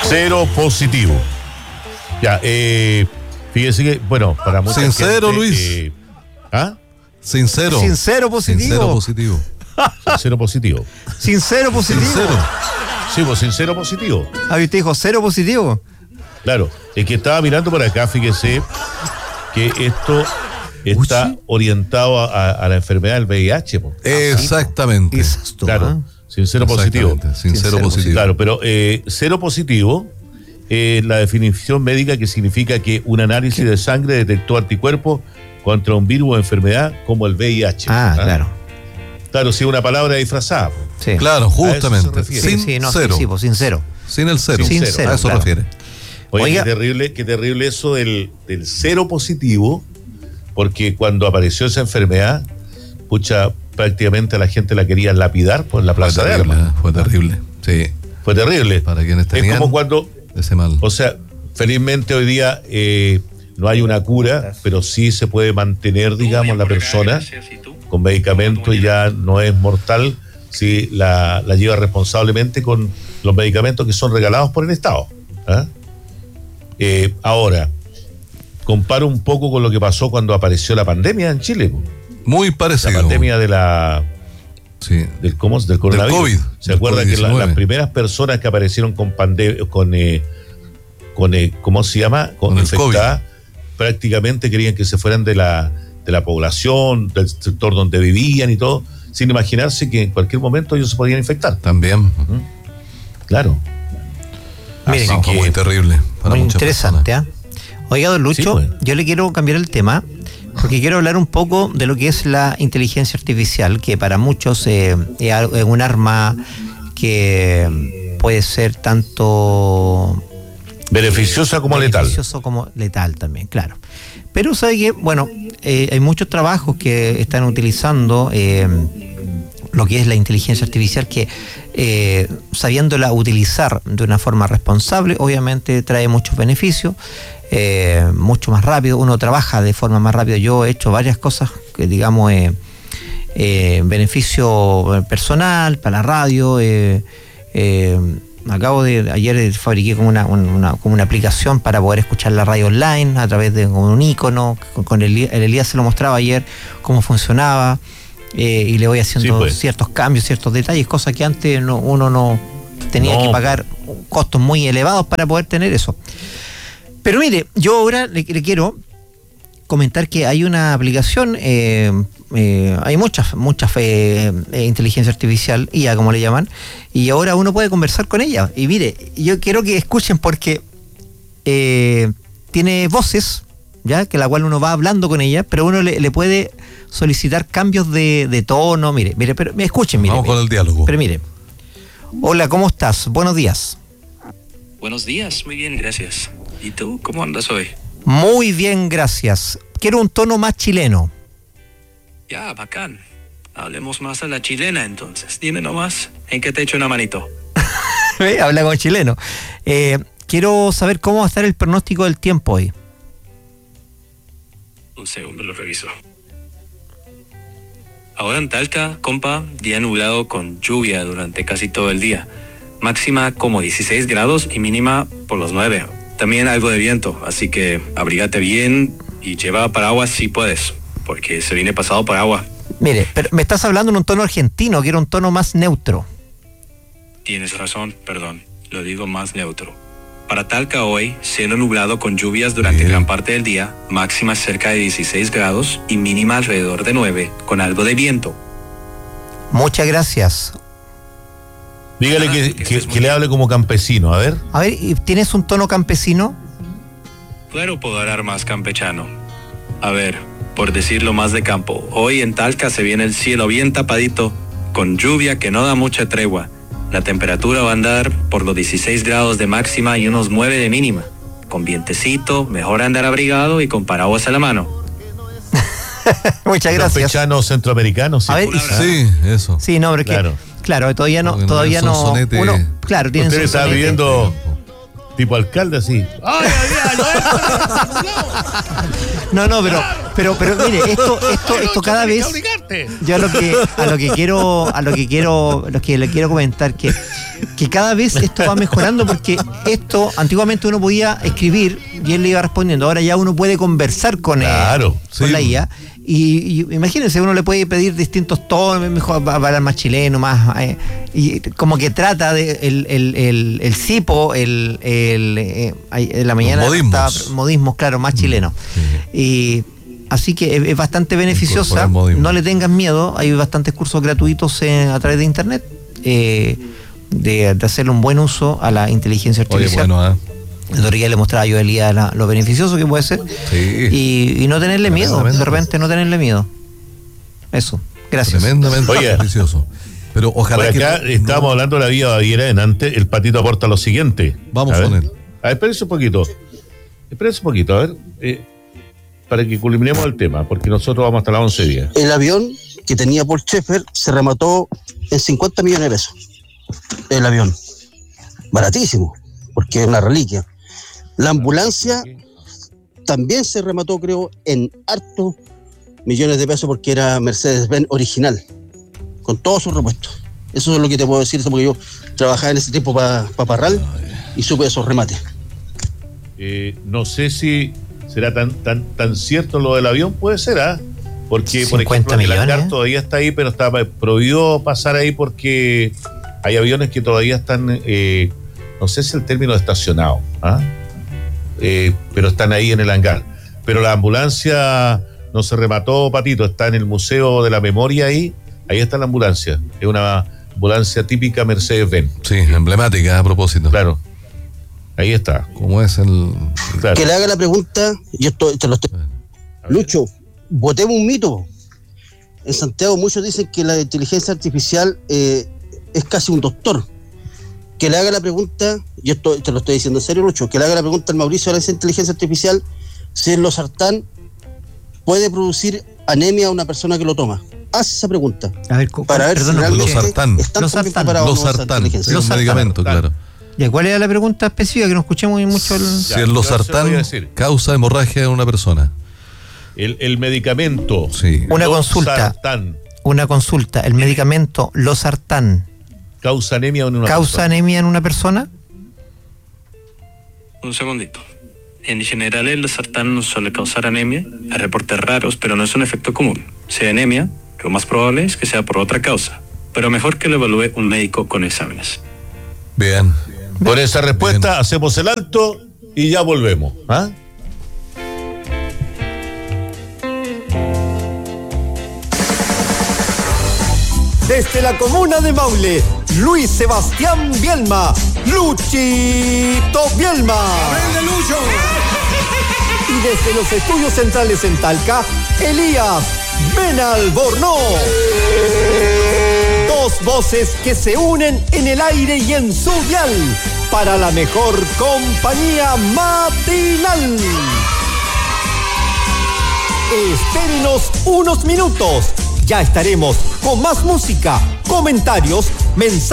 Cero positivo. Ya, fíjese que, bueno, para mucha Sincero, gente, Luis. Sincero positivo. Sincero positivo. Sincero positivo. Sincero. Sí, pues sincero positivo. Usted dijo cero positivo. Claro, es que estaba mirando por acá, fíjese que esto está orientado a la enfermedad del VIH. Po. Exactamente. Exacto, claro, sincero positivo. Sincero positivo. Claro, pero cero positivo, la definición médica que significa que un análisis de sangre detectó anticuerpos contra un virus o enfermedad como el VIH. Claro. Claro, sí, una palabra disfrazada. Sí. Claro, justamente. Sincero. Sincero. Sin el cero. Sincero, a eso claro. refiere. Oye, qué terrible eso del cero positivo, porque cuando apareció esa enfermedad, prácticamente a la gente la querían lapidar por la Plaza de Armas. Fue terrible, sí. Fue terrible. Para quienes tenían es como cuando ese mal. O sea, felizmente hoy día no hay una cura, pero sí se puede mantener, digamos, la persona con medicamentos y ya no es mortal si la lleva responsablemente con los medicamentos que son regalados por el Estado. Ahora, comparo un poco con lo que pasó cuando apareció la pandemia en Chile. Muy parecido. La pandemia del coronavirus. Del COVID. ¿Se acuerdan que las primeras personas que aparecieron con ¿cómo se llama? Con infectadas, prácticamente querían que se fueran de la población, del sector donde vivían y todo, sin imaginarse que en cualquier momento ellos se podían infectar. También. Claro. Miren, fue muy terrible. Muy interesante, Oiga, don Lucho, sí, pues. Yo le quiero cambiar el tema, porque quiero hablar un poco de lo que es la inteligencia artificial, que para muchos es un arma que puede ser tanto beneficiosa como letal. Beneficioso como letal también, claro. Pero sabe que, bueno, hay muchos trabajos que están utilizando lo que es la inteligencia artificial, que sabiéndola utilizar de una forma responsable, obviamente trae muchos beneficios, mucho más rápido, uno trabaja de forma más rápida. Yo he hecho varias cosas que, digamos, beneficio personal, para la radio, ayer fabriqué como una aplicación para poder escuchar la radio online a través de un icono. Con el Elías se lo mostraba ayer cómo funcionaba, y le voy haciendo ciertos cambios, ciertos detalles, cosas que antes uno no tenía que pagar costos muy elevados para poder tener eso. Pero mire, yo ahora le quiero comentar que hay una aplicación, hay muchas inteligencia artificial, IA como le llaman, y ahora uno puede conversar con ella. Y mire, yo quiero que escuchen porque tiene voces, ya que la cual uno va hablando con ella, pero uno le puede solicitar cambios de tono. Mire, pero escuchen, mire. Vamos con el diálogo. Pero mire, hola, ¿cómo estás? Buenos días. Buenos días, muy bien, gracias. ¿Y tú, cómo andas hoy? Muy bien, gracias. Quiero un tono más chileno. Ya, bacán. Hablemos más a la chilena entonces. Dime nomás, ¿en qué te echo una manito? Habla con chileno. Quiero saber cómo va a estar el pronóstico del tiempo hoy. Un segundo, lo reviso. Ahora en Talca, compa, día nublado con lluvia durante casi todo el día. Máxima como 16 grados y mínima por los 9. También algo de viento, así que abrígate bien y lleva paraguas si puedes, porque se viene pasado por agua. Mire, pero me estás hablando en un tono argentino, quiero un tono más neutro. Tienes razón, perdón, lo digo más neutro. Para Talca hoy, cielo nublado con lluvias durante gran parte del día, máxima cerca de 16 grados y mínima alrededor de 9, con algo de viento. Muchas gracias. Dígale que le hable como campesino, a ver. A ver, ¿tienes un tono campesino? Claro, puedo hablar más campechano. A ver, por decirlo más de campo, hoy en Talca se viene el cielo bien tapadito, con lluvia que no da mucha tregua. La temperatura va a andar por los 16 grados de máxima y unos 9 de mínima. Con vientecito, mejor andar abrigado y con paraguas a la mano. Muchas gracias. Campechano centroamericano, sí. A ver, sí, eso. Sí, no, pero claro, todavía no. Sonete. Uno, claro, tienen. Usted está viviendo tipo alcalde así. No, pero Pero mire, esto cada vez. Yo le quiero comentar que cada vez esto va mejorando, porque esto antiguamente uno podía escribir y él le iba respondiendo. Ahora ya uno puede conversar con la IA. Y imagínense, uno le puede pedir distintos tonos, mejor va a hablar más chileno, más y como que trata de el cipo, en la mañana modismos, claro, más chilenos. Y así que es bastante beneficiosa. No le tengan miedo, hay bastantes cursos gratuitos a través de internet de hacerle un buen uso a la inteligencia artificial. Oye, bueno, En teoría le mostraba yo a Elías lo beneficioso que puede ser. Sí. Y no tenerle miedo, de repente no tenerle miedo. Eso, gracias. Tremendamente beneficioso. Pero ojalá por acá estábamos hablando de la vía Baviera en antes. El Patito aporta lo siguiente. Vamos con él. A ver, espérense un poquito, a ver, para que culminemos el tema, porque nosotros vamos hasta las 11:10. El avión que tenía Paul Schaeffer se remató en 50 millones de pesos. El avión. Baratísimo, porque es una reliquia. La ambulancia también se remató, creo, en hartos millones de pesos, porque era Mercedes-Benz original, con todos sus repuestos. Eso es lo que te puedo decir, porque yo trabajaba en ese tiempo para Parral y supe esos remates. No sé si será tan cierto lo del avión, puede ser, porque, por ejemplo, el hangar todavía está ahí, pero está prohibido pasar ahí porque hay aviones que todavía están, no sé si el término estacionado, pero están ahí en el hangar. Pero la ambulancia no se remató, Patito, está en el Museo de la Memoria ahí está la ambulancia. Es una ambulancia típica Mercedes-Benz. Sí, emblemática a propósito. Claro, ahí está. ¿Cómo es el...? Claro. Que le haga la pregunta, Lucho, botemos un mito. En Santiago muchos dicen que la inteligencia artificial es casi un doctor. Que le haga la pregunta, te lo estoy diciendo en serio, Lucho, que le haga la pregunta al Mauricio de esa inteligencia artificial si el losartán puede producir anemia a una persona que lo toma. Haz esa pregunta. A ver, para ver si realmente están bien preparados. Losartán, es un medicamento, claro. ¿Y cuál era la pregunta específica? Que no escuchemos mucho si el losartán causa hemorragia en una persona. El medicamento. Sí. Una consulta. ¿El medicamento losartán causa anemia en una persona? Un segundito. En general, el losartán no suele causar anemia. Hay reportes raros, pero no es un efecto común. Si hay anemia, lo más probable es que sea por otra causa, pero mejor que lo evalúe un médico con exámenes. Bien. Por esa respuesta hacemos el alto y ya volvemos. Desde la comuna de Maule, Luis Sebastián Bielma, Luchito Bielma. ¡Aprende, Lucho! Y desde los estudios centrales en Talca, Elías Benalbornoz. Dos voces que se unen en el aire y en su dial para la mejor compañía matinal. Espérenos unos minutos. Ya estaremos con más música, comentarios, mensajes.